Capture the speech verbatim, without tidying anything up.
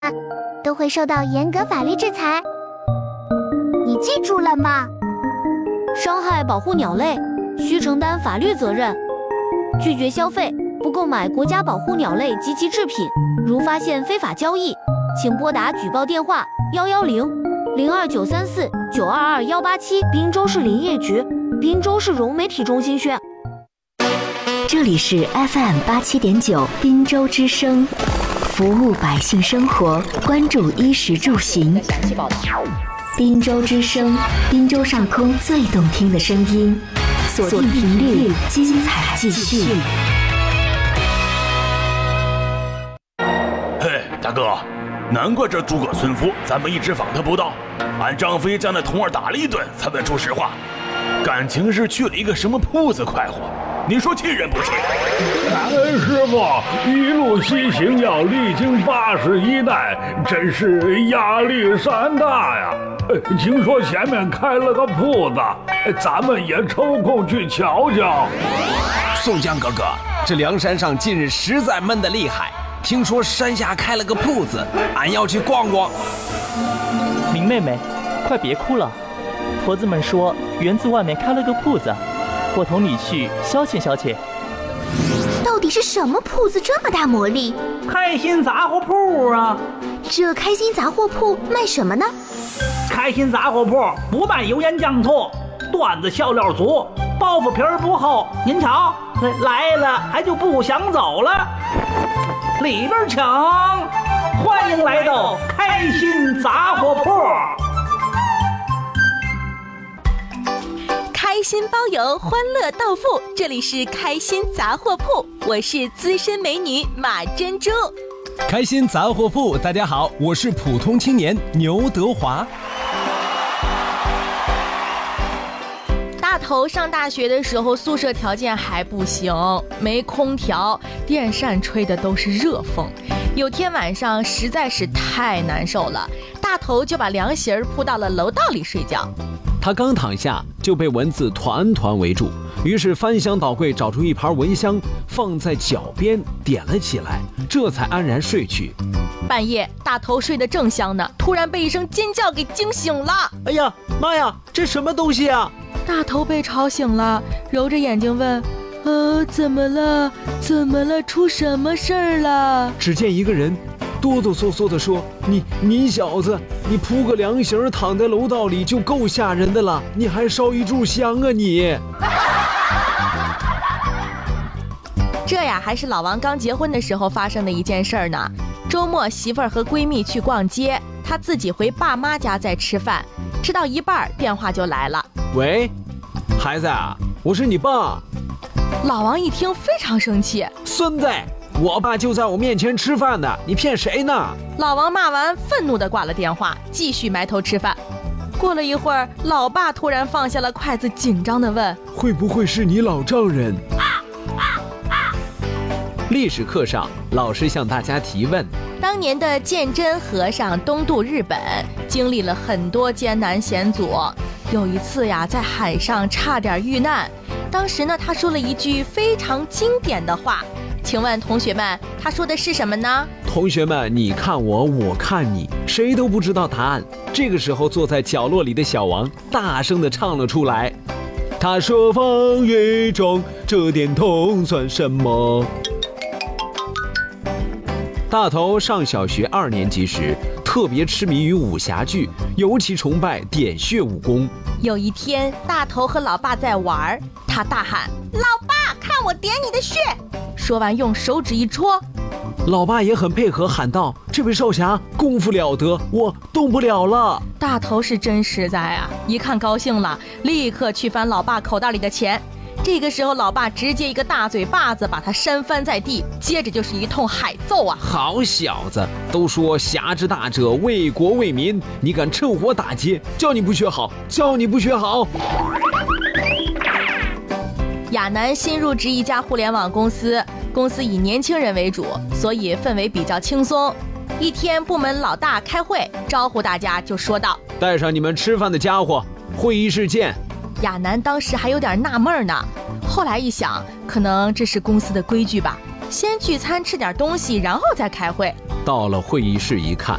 都会受到严格法律制裁。你记住了吗？ 伤害保护鸟类，需承担法律责任。拒绝消费，不购买国家保护鸟类及其制品。如发现非法交易，请拨打举报电话幺幺零零二九三四九二二幺八七。滨州市林业局、滨州市融媒体中心宣。 这里是 F M 八七点九滨州之声，服务百姓生活，关注衣食住行。滨州之声，滨州上空最动听的声音，锁定频率，精彩继续。 嘿，大哥，难怪这诸葛村夫咱们一直访他不到，俺张飞将那童儿打了一顿，才问出实话。感情是去了一个什么铺子快活，你说气人不气？ 哎，师傅，一路西行要历经八十一代，真是压力山大呀！听说前面开了个铺子，咱们也抽空去瞧瞧。 宋江哥哥，这梁山上近日实在闷得厉害，听说山下开了个铺子，俺要去逛逛。 明妹妹，快别哭了，婆子们说园子外面开了个铺子，我同你去消遣消遣。 到底是什么铺子这么大魔力？ 开心杂货铺啊！ 这开心杂货铺卖什么呢？ 开心杂货铺不卖油盐酱醋，段子笑料足，包袱皮儿不厚。您瞧，来了还就不想走了。里边请，欢迎来到开心杂货铺。 开心包邮，欢乐到付，这里是开心杂货铺，我是资深美女马珍珠。 开心杂货铺，大家好，我是普通青年牛德华。 大头上大学的时候，宿舍条件还不行，没空调，电扇吹的都是热风。有天晚上实在是太难受了，大头就把凉席儿铺到了楼道里睡觉。 他刚躺下就被蚊子团团围住，于是翻箱倒柜找出一盘蚊香，放在脚边点了起来，这才安然睡去。 半夜大头睡得正香呢，突然被一声尖叫给惊醒了。 哎呀妈呀，这什么东西啊？ 大头被吵醒了，揉着眼睛问：呃，怎么了？怎么了？出什么事儿了？ 只见一个人哆哆嗦嗦地说：你你小子，你铺个凉席躺在楼道里就够吓人的了，你还烧一炷香啊你！ 这呀还是老王刚结婚的时候发生的一件事儿呢。周末媳妇儿和闺蜜去逛街，她自己回爸妈家在吃饭，吃到一半电话就来了。 喂，孩子啊，我是你爸。 老王一听非常生气， 孙子，我爸就在我面前吃饭呢，你骗谁呢？ 老王骂完愤怒地挂了电话，继续埋头吃饭。过了一会儿，老爸突然放下了筷子，紧张地问： 会不会是你老丈人？历史课上，老师向大家提问： 当年的鉴真和尚东渡日本，经历了很多艰难险阻。有一次呀，在海上差点遇难。当时呢，他说了一句非常经典的话，请问同学们，他说的是什么呢？ 同学们，你看我，我看你，谁都不知道答案。这个时候，坐在角落里的小王大声地唱了出来。他说风雨中，这点痛算什么？大头上小学二年级时，特别痴迷于武侠剧，尤其崇拜点穴武功。 有一天，大头和老爸在玩，他大喊：老爸，看我点你的穴！说完用手指一戳， 老爸也很配合，喊道：这位少侠功夫了得，我动不了了。 大头是真实在啊，一看高兴了，立刻去翻老爸口袋里的钱。这个时候老爸直接一个大嘴巴子把他扇翻在地，接着就是一通海揍啊！ 好小子，都说侠之大者为国为民，你敢趁火打劫，叫你不学好，叫你不学好。 亚楠新入职一家互联网公司，公司以年轻人为主，所以氛围比较轻松。一天部门老大开会，招呼大家就说道： 带上你们吃饭的家伙，会议室见。 亚楠当时还有点纳闷呢，后来一想，可能这是公司的规矩吧， 先聚餐吃点东西，然后再开会。 到了会议室一看，